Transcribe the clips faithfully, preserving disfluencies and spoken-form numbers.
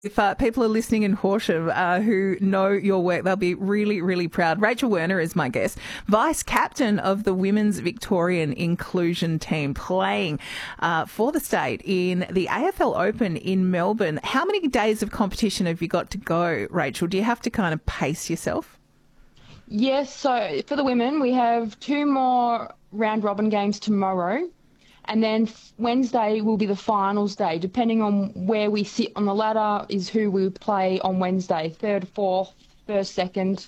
If uh, people are listening in Horsham uh, who know your work, they'll be really, really proud. Rachel Werner is my guest, vice captain of the Women's Victorian Inclusion Team, playing uh, for the state in the A F L Open in Melbourne. How many days of competition have you got to go, Rachel? Do you have to kind of pace yourself? Yes, so for the women, we have two more round-robin games tomorrow. And then Wednesday will be the finals day. Depending on where we sit on the ladder is who we play on Wednesday. Third, fourth, first, second.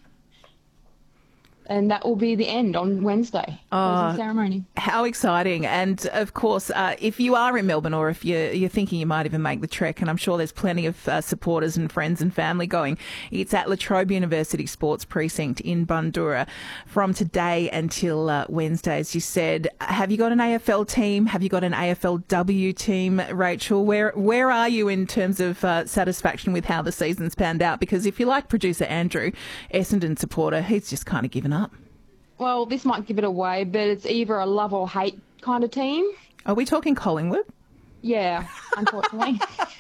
And that will be the end on Wednesday. Oh, the ceremony. How exciting. And, of course, uh, if you are in Melbourne or if you're, you're thinking you might even make the trek, and I'm sure there's plenty of uh, supporters and friends and family going, it's at La Trobe University Sports Precinct in Bundoora from today until uh, Wednesday, as you said. Have you got an A F L team? Have you got an A F L W team, Rachel? Where where are you in terms of uh, satisfaction with how the season's panned out? Because if you like producer Andrew, Essendon supporter, he's just kind of given up. Well, this might give it away, but it's either a love or hate kind of team. Are we talking Collingwood? Yeah, unfortunately.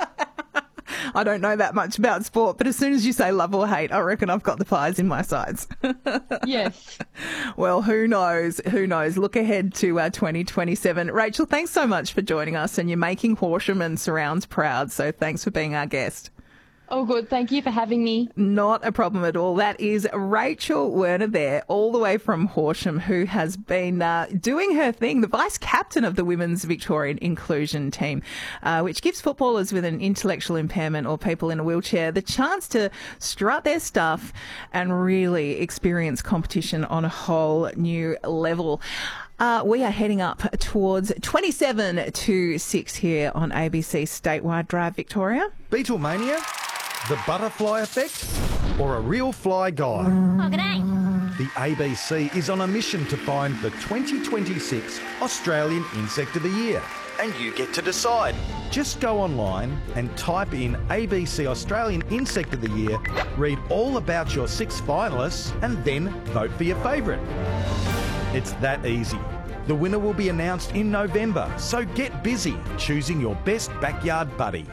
I don't know that much about sport, but as soon as you say love or hate, I reckon I've got the fires in my sides. Yes. Well, who knows? Who knows? Look ahead to uh, twenty twenty-seven. Rachel, thanks so much for joining us, and you're making Horsham and surrounds proud, so thanks for being our guest. Oh, good. Thank you for having me. Not a problem at all. That is Rachel Werner there, all the way from Horsham, who has been uh, doing her thing, the vice captain of the Women's Victorian Inclusion Team, uh, which gives footballers with an intellectual impairment or people in a wheelchair the chance to strut their stuff and really experience competition on a whole new level. Uh, we are heading up towards twenty-seven to six here on A B C Statewide Drive Victoria. Beatlemania, the butterfly effect, or a real fly guy? Oh, g'day. The A B C is on a mission to find the twenty twenty-six Australian Insect of the Year. And you get to decide. Just go online and type in A B C Australian Insect of the Year, read all about your six finalists, and then vote for your favourite. It's that easy. The winner will be announced in November, so get busy choosing your best backyard buddy.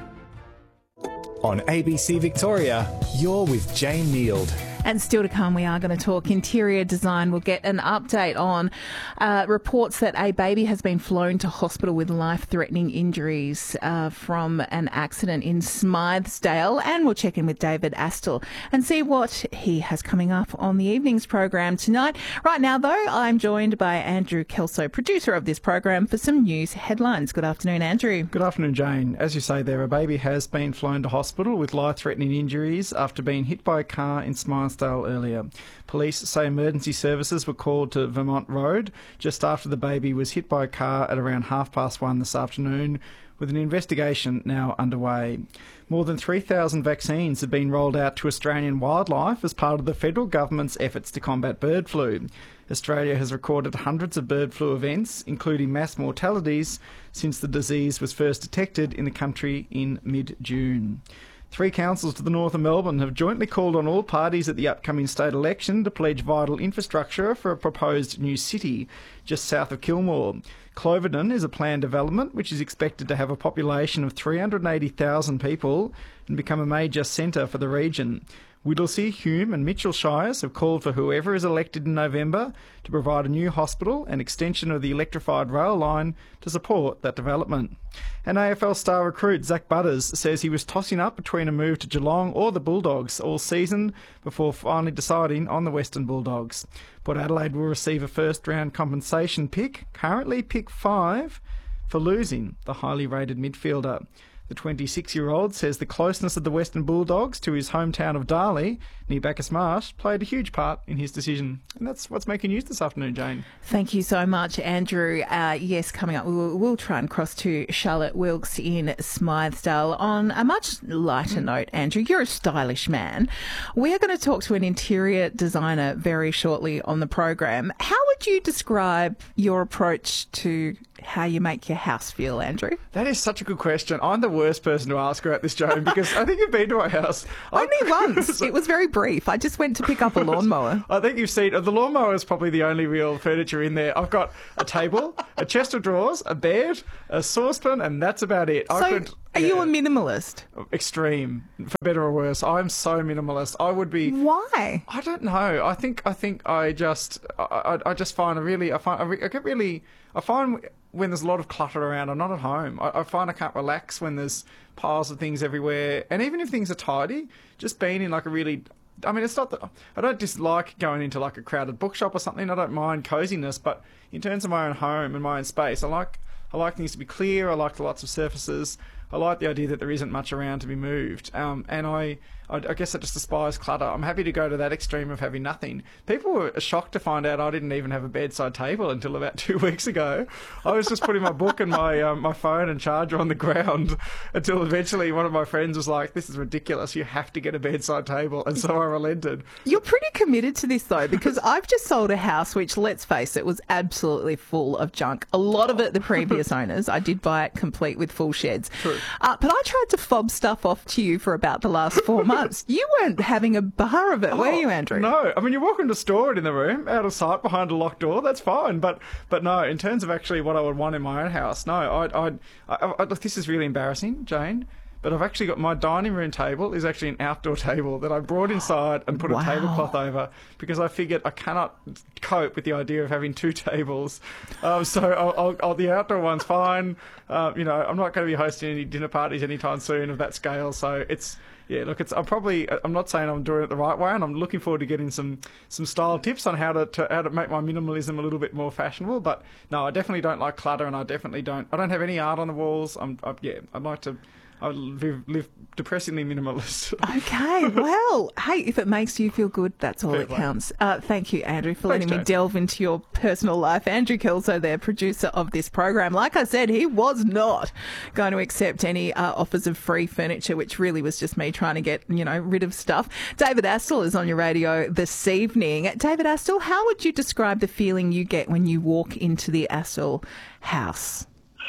On A B C Victoria, you're with Jane Neild. And still to come, we are going to talk interior design. We'll get an update on uh, reports that a baby has been flown to hospital with life-threatening injuries uh, from an accident in Smythesdale. And we'll check in with David Astle and see what he has coming up on the evening's program tonight. Right now, though, I'm joined by Andrew Kelso, producer of this program, for some news headlines. Good afternoon, Andrew. Good afternoon, Jane. As you say there, a baby has been flown to hospital with life-threatening injuries after being hit by a car in Smythesdale earlier. Police say emergency services were called to Vermont Road just after the baby was hit by a car at around half past one this afternoon, with an investigation now underway. More than three thousand vaccines have been rolled out to Australian wildlife as part of the federal government's efforts to combat bird flu. Australia has recorded hundreds of bird flu events, including mass mortalities, since the disease was first detected in the country in mid-June. Three councils to the north of Melbourne have jointly called on all parties at the upcoming state election to pledge vital infrastructure for a proposed new city just south of Kilmore. Cloverton is a planned development which is expected to have a population of three hundred eighty thousand people and become a major centre for the region. Whittlesea, Hume and Mitchell Shires have called for whoever is elected in November to provide a new hospital and extension of the electrified rail line to support that development. An A F L star recruit, Zach Butters, says he was tossing up between a move to Geelong or the Bulldogs all season before finally deciding on the Western Bulldogs. Port Adelaide will receive a first-round compensation pick, currently pick five, for losing the highly rated midfielder. The twenty-six-year-old says the closeness of the Western Bulldogs to his hometown of Darley, near Bacchus Marsh, played a huge part in his decision. And that's what's making news this afternoon, Jane. Thank you so much, Andrew. Uh, yes, coming up, we'll, we'll try and cross to Charlotte Wilkes in Smythesdale. On a much lighter note, Andrew, you're a stylish man. We are going to talk to an interior designer very shortly on the program. How would you describe your approach to how you make your house feel, Andrew? That is such a good question. I'm the worst person to ask her at this, Joan, because I think you've been to my house. Only once. It was very brief. I just went to pick up a lawnmower. I think you've seen, the lawnmower is probably the only real furniture in there. I've got a table, a chest of drawers, a bed, a saucepan, and that's about it. So, I could... Are yeah. you a minimalist? Extreme, for better or worse. I'm so minimalist. I would be. Why? I don't know. I think I think I just I, I, I just find a really I find I, re, I get really I find when there's a lot of clutter around, I'm not at home. I, I find I can't relax when there's piles of things everywhere, and even if things are tidy, just being in like a really I mean, it's not that I don't dislike going into like a crowded bookshop or something. I don't mind coziness, but in terms of my own home and my own space, I like I like things to be clear. I like lots of surfaces. I like the idea that there isn't much around to be moved. Um, and I, I, I guess I just despise clutter. I'm happy to go to that extreme of having nothing. People were shocked to find out I didn't even have a bedside table until about two weeks ago. I was just putting my book and my um, my phone and charger on the ground until eventually one of my friends was like, "This is ridiculous. You have to get a bedside table." And so I relented. You're pretty committed to this, though, because I've just sold a house which, let's face it, was absolutely full of junk. A lot of it, the previous owners. I did buy it complete with full sheds. True. Uh, but I tried to fob stuff off to you for about the last four months. You weren't having a bar of it, were you, Andrew? No. I mean, you're welcome to store it in the room, out of sight, behind a locked door. That's fine. But but no, in terms of actually what I would want in my own house, no. I'd, I'd, I, I, this is really embarrassing, Jane. But I've actually got my dining room table is actually an outdoor table that I brought inside and put Wow. a tablecloth over because I figured I cannot cope with the idea of having two tables. Um, so I'll, I'll, I'll, the outdoor one's fine. Uh, you know, I'm not going to be hosting any dinner parties anytime soon of that scale. So it's, yeah, look, it's, I'm probably, I'm not saying I'm doing it the right way, and I'm looking forward to getting some, some style tips on how to, to how to make my minimalism a little bit more fashionable. But no, I definitely don't like clutter, and I definitely don't, I don't have any art on the walls. I'm, I, yeah, I'd like to, I live, live depressingly minimalist. Okay, well, hey, if it makes you feel good, that's all Fair that play. counts. Uh, thank you, Andrew, for Thanks, letting me Jane. delve into your personal life. Andrew Kelso, there, producer of this program. Like I said, he was not going to accept any uh, offers of free furniture, which really was just me trying to get, you know, rid of stuff. David Astle is on your radio this evening. David Astle, how would you describe the feeling you get when you walk into the Astle house?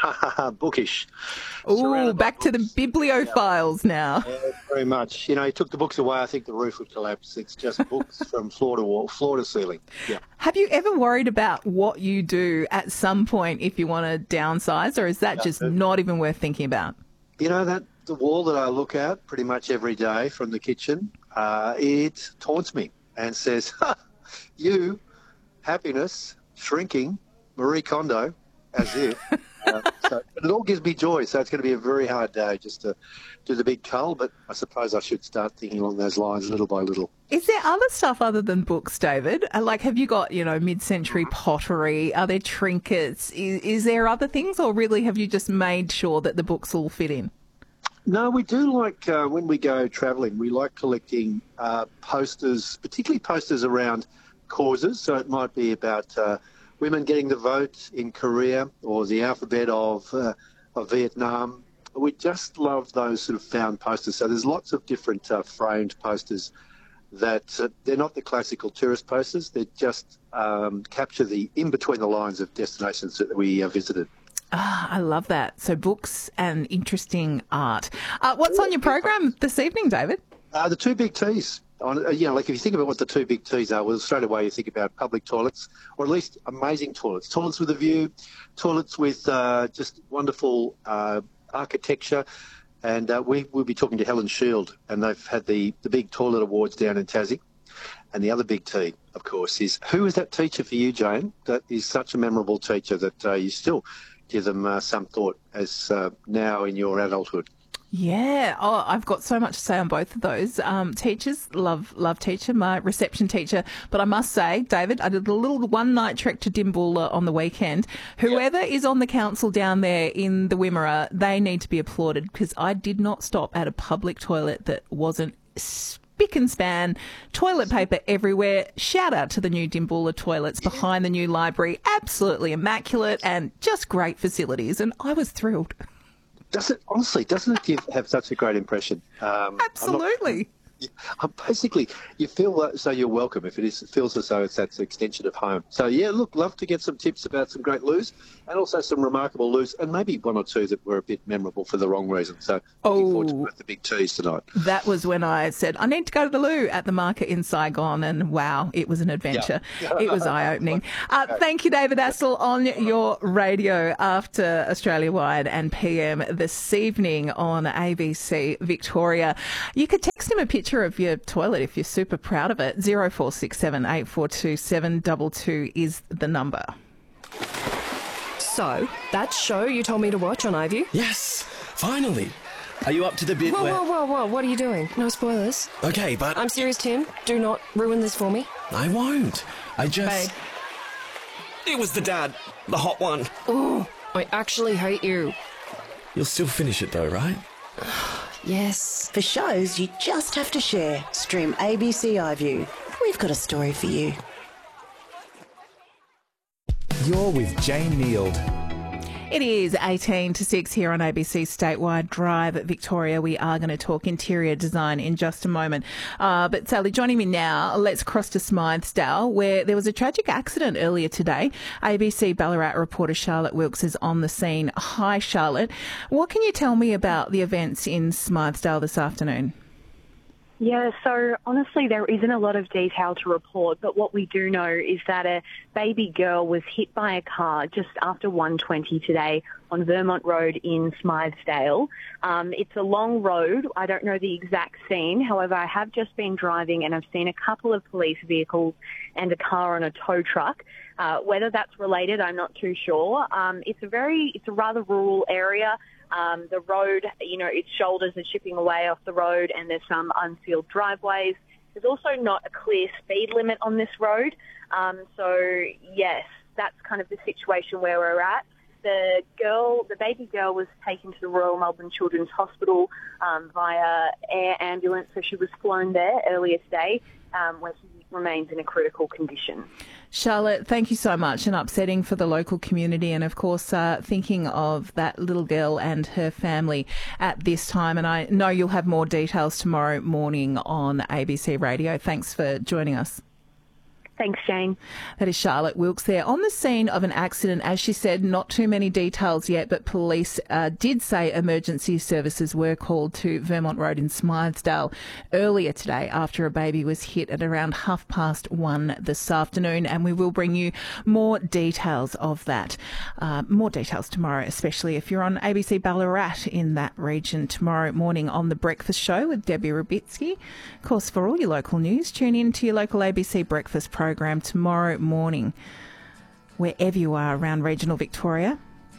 Bookish. Ooh, Surrounded by back to the books. bibliophiles now. Yeah, very much. You know, he took the books away. I think the roof would collapse. It's just books from floor to wall, floor to ceiling. Yeah. Have you ever worried about what you do at some point if you want to downsize, or is that just not even worth thinking about? You know, that the wall that I look at pretty much every day from the kitchen, uh, it taunts me and says, ha, you, happiness, shrinking, Marie Kondo, as if. Uh, so, but it all gives me joy, so it's going to be a very hard day just to do the big cull, but I suppose I should start thinking along those lines little by little. Is there other stuff other than books, David? Uh, Like, have you got, you know, mid-century pottery? Are there trinkets? Is, is there other things, or really have you just made sure that the books all fit in? No, we do like, uh, when we go travelling, we like collecting uh, posters, particularly posters around causes, so it might be about uh, women getting the vote in Korea or the alphabet of, uh, of Vietnam. We just love those sort of found posters. So there's lots of different uh, framed posters that uh, they're not the classical tourist posters. They just um, capture the in-between the lines of destinations that we uh, visited. Ah, I love that. So books and interesting art. Uh, what's on your program this evening, David? Uh, the two big T's. On, uh, you know, like if you think about what the two big T's are, well, straight away you think about public toilets, or at least amazing toilets. Toilets with a view, toilets with uh, just wonderful uh, architecture. And uh, we will be talking to Helen Shield, and they've had the, the big toilet awards down in Tassie. And the other big T, of course, is who is that teacher for you, Jane, that is such a memorable teacher that uh, you still give them uh, some thought as uh, now in your adulthood? Yeah. Oh, I've got so much to say on both of those. Um, teachers, love, love teacher, my reception teacher. But I must say, David, I did a little one night trek to Dimboola on the weekend. Whoever yep. is on the council down there in the Wimmera, they need to be applauded, because I did not stop at a public toilet that wasn't spick and span, toilet paper everywhere. Shout out to the new Dimboola toilets behind the new library. Absolutely immaculate and just great facilities. And I was thrilled. Does it, honestly, doesn't it give, have such a great impression? Um, Absolutely. Um, basically, you feel uh, so you're welcome if it is. It feels as though it's that extension of home. So, yeah, look, love to get some tips about some great loos and also some remarkable loos and maybe one or two that were a bit memorable for the wrong reason. So, looking Oh. forward to both the big teas tonight. That was when I said, I need to go to the loo at the market in Saigon, and wow, it was an adventure. Yeah. It was eye-opening. Uh, thank you, David Astle, on your radio after Australia-wide and P M this evening on A B C Victoria. You could text him a picture of your toilet if you're super proud of it. zero four six seven eight four two seven two two is the number. So, that show you told me to watch on iView? Yes, finally. Are you up to the bit Whoa, where... whoa, whoa, whoa, what are you doing? No spoilers. Okay, but... I'm serious, Tim. Do not ruin this for me. I won't. I just... Babe. It was the dad. The hot one. Ooh, I actually hate you. You'll still finish it though, right? Yes. For shows you just have to share, stream A B C iView. We've got a story for you. You're with Jane Neild. It is eighteen to six here on A B C Statewide Drive Victoria. We are going to talk interior design in just a moment. Uh, but Sally, joining me now, let's cross to Smythesdale, where there was a tragic accident earlier today. A B C Ballarat reporter Charlotte Wilkes is on the scene. Hi, Charlotte. What can you tell me about the events in Smythesdale this afternoon? Yeah, so honestly, there isn't a lot of detail to report, but what we do know is that a baby girl was hit by a car just after one twenty today on Vermont Road in Smythesdale. Um, it's a long road. I don't know the exact scene. However, I have just been driving and I've seen a couple of police vehicles and a car on a tow truck. Uh, whether that's related, I'm not too sure. Um, it's a very, it's a rather rural area. Um, the road, you know, its shoulders are chipping away off the road and there's some unsealed driveways. There's also not a clear speed limit on this road. Um, so, yes, that's kind of the situation where we're at. The girl, the baby girl was taken to the Royal Melbourne Children's Hospital um, via air ambulance. So she was flown there earlier today um, where she remains in a critical condition. Charlotte, thank you so much, and upsetting for the local community, and of course uh, thinking of that little girl and her family at this time. And I know you'll have more details tomorrow morning on A B C Radio. Thanks for joining us. Thanks, Jane. That is Charlotte Wilkes there on the scene of an accident. As she said, not too many details yet, but police uh, did say emergency services were called to Vermont Road in Smythesdale earlier today after a baby was hit at around half past one this afternoon. And we will bring you more details of that. Uh, more details tomorrow, especially if you're on A B C Ballarat in that region tomorrow morning on The Breakfast Show with Debbie Rubitsky. Of course, for all your local news, tune in to your local A B C Breakfast program. Program tomorrow morning, wherever you are around regional Victoria.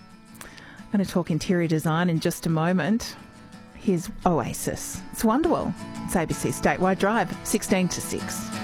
I'm going to talk interior design in just a moment. Here's Oasis. It's Wonderwall. It's A B C Statewide Drive, sixteen to six.